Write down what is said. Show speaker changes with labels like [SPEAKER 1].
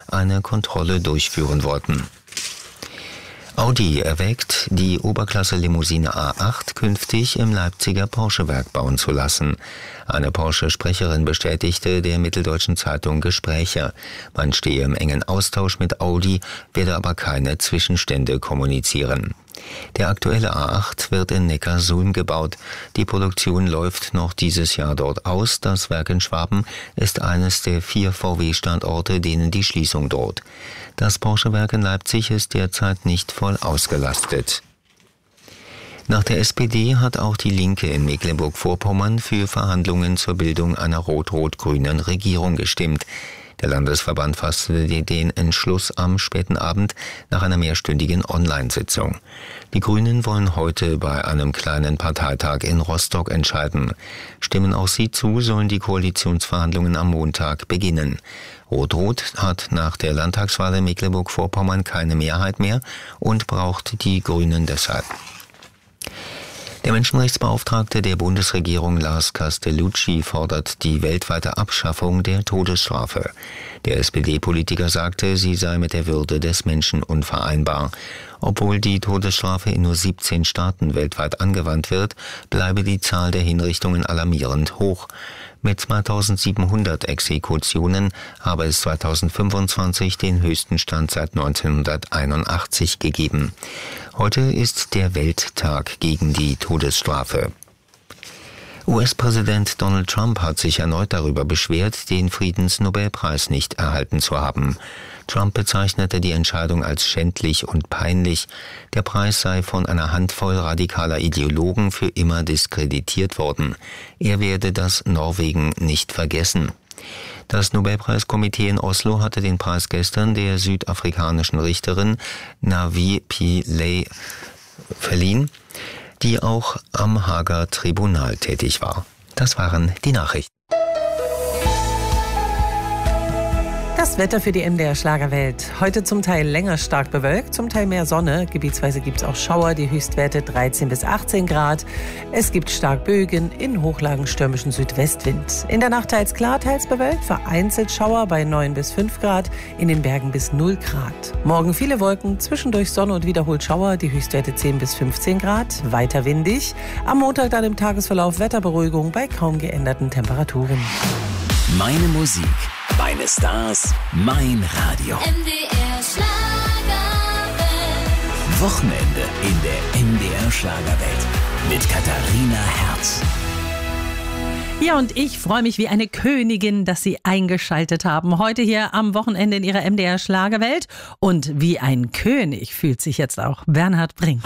[SPEAKER 1] eine Kontrolle durchführen wollten. Audi erwägt, die Oberklasse-Limousine A8 künftig im Leipziger Porsche-Werk bauen zu lassen. Eine Porsche-Sprecherin bestätigte der Mitteldeutschen Zeitung Gespräche. Man stehe im engen Austausch mit Audi, werde aber keine Zwischenstände kommunizieren. Der aktuelle A8 wird in Neckarsulm gebaut. Die Produktion läuft noch dieses Jahr dort aus. Das Werk in Schwaben ist eines der 4 VW-Standorte, denen die Schließung droht. Das Porsche-Werk in Leipzig ist derzeit nicht voll ausgelastet. Nach der SPD hat auch die Linke in Mecklenburg-Vorpommern für Verhandlungen zur Bildung einer rot-rot-grünen Regierung gestimmt. Der Landesverband fasste den Entschluss am späten Abend nach einer mehrstündigen Online-Sitzung. Die Grünen wollen heute bei einem kleinen Parteitag in Rostock entscheiden. Stimmen auch sie zu, sollen die Koalitionsverhandlungen am Montag beginnen. Rot-Rot hat nach der Landtagswahl in Mecklenburg-Vorpommern keine Mehrheit mehr und braucht die Grünen deshalb. Der Menschenrechtsbeauftragte der Bundesregierung Lars Castellucci fordert die weltweite Abschaffung der Todesstrafe. Der SPD-Politiker sagte, sie sei mit der Würde des Menschen unvereinbar. Obwohl die Todesstrafe in nur 17 Staaten weltweit angewandt wird, bleibe die Zahl der Hinrichtungen alarmierend hoch. Mit 2700 Exekutionen habe es 2025 den höchsten Stand seit 1981 gegeben. Heute ist der Welttag gegen die Todesstrafe. US-Präsident Donald Trump hat sich erneut darüber beschwert, den Friedensnobelpreis nicht erhalten zu haben. Trump bezeichnete die Entscheidung als schändlich und peinlich. Der Preis sei von einer Handvoll radikaler Ideologen für immer diskreditiert worden. Er werde das Norwegen nicht vergessen. Das Nobelpreiskomitee in Oslo hatte den Preis gestern der südafrikanischen Richterin Navi Pillay verliehen, die auch am Haager Tribunal tätig war. Das waren die Nachrichten.
[SPEAKER 2] Das Wetter für die MDR Schlagerwelt. Heute zum Teil länger stark bewölkt, zum Teil mehr Sonne. Gebietsweise gibt es auch Schauer, die Höchstwerte 13 bis 18 Grad. Es gibt stark Bögen, in Hochlagen stürmischen Südwestwind. In der Nacht teils klar, teils bewölkt, vereinzelt Schauer bei 9 bis 5 Grad, in den Bergen bis 0 Grad. Morgen viele Wolken, zwischendurch Sonne und wiederholt Schauer, die Höchstwerte 10 bis 15 Grad, weiter windig. Am Montag dann im Tagesverlauf Wetterberuhigung bei kaum geänderten Temperaturen.
[SPEAKER 3] Meine Musik, meine Stars, mein Radio.
[SPEAKER 4] MDR Schlagerwelt.
[SPEAKER 3] Wochenende in der MDR Schlagerwelt mit Katharina Herz.
[SPEAKER 5] Ja, und ich freue mich wie eine Königin, dass Sie eingeschaltet haben. Heute hier am Wochenende in Ihrer MDR Schlagerwelt. Und wie ein König fühlt sich jetzt auch Bernhard Brink.